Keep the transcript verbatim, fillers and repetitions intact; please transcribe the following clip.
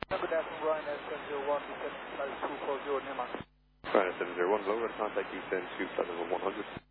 Good afternoon, Ryanair seven zero one, descent flight two four zero, Newark. Ryanair seven zero one, lower contact descent to flight level one hundred.